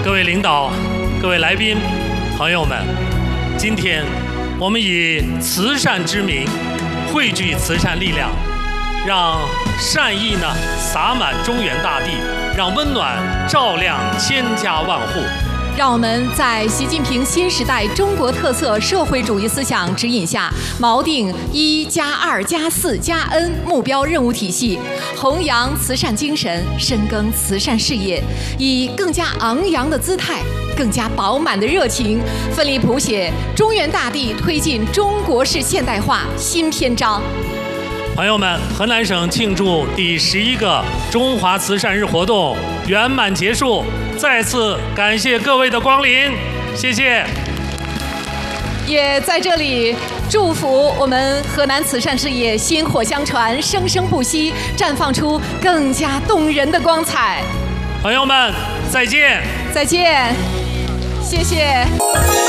各位领导、各位来宾、朋友们，今天我们以慈善之名，汇聚慈善力量，让善意呢洒满中原大地，让温暖照亮千家万户。 让我们在习近平新时代中国特色社会主义思想指引下，锚定1+2+4+N 目标任务体系，弘扬慈善精神，深耕慈善事业，以更加昂扬的姿态、更加饱满的热情，奋力谱写中原大地推进中国式现代化新篇章。 朋友们，河南省庆祝第11个中华慈善日活动圆满结束，再次感谢各位的光临，谢谢。 也在这里祝福我们河南慈善事业薪火相传，生生不息，绽放出更加动人的光彩。 朋友们，再见！ 再见，谢谢。